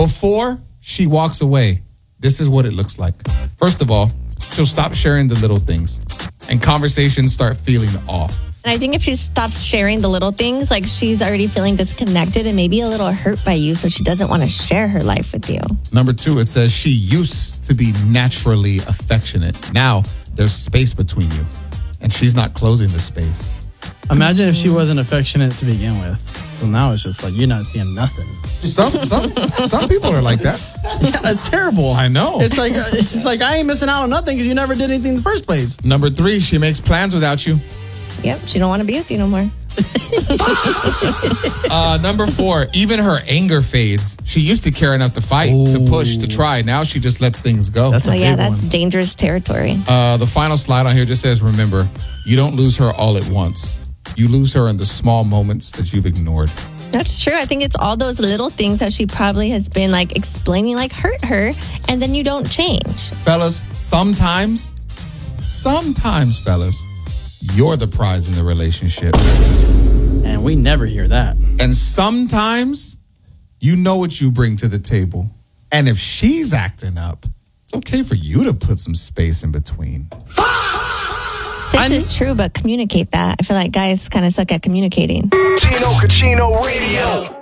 Before she walks away, this is what it looks like. First of all, she'll stop sharing the little things and conversations start feeling off. And I think if she stops sharing the little things, like she's already feeling disconnected and maybe a little hurt by you, so she doesn't want to share her life with you. Number 2, it says she used to be naturally affectionate. Now there's space between you, and she's not closing the space. Imagine if she wasn't affectionate to begin with. So now it's just like you're not seeing nothing. Some people are like that. Yeah, that's terrible. I know. It's like I ain't missing out on nothing because you never did anything in the first place. Number 3, she makes plans without you. Yep, she don't want to be with you no more. Number 4, even her anger fades. She used to care enough to fight, to push, to try. Now she just lets things go. That's a big that's one. dangerous territory. The final slide on here just says, remember, you don't lose her all at once. You lose her in the small moments that you've ignored. That's true. I think it's all those little things that she probably has been like explaining like hurt her, and then you don't change. Fellas, sometimes, fellas, you're the prize in the relationship. And we never hear that. And sometimes you know what you bring to the table. And if she's acting up, it's okay for you to put some space in between. This is true, but communicate that. I feel like guys kind of suck at communicating. Tino Cucino Radio.